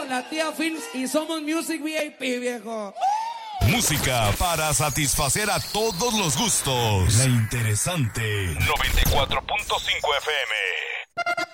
la tía Films y somos Music VIP, viejo. Música para satisfacer a todos los gustos. La interesante 94.5 FM.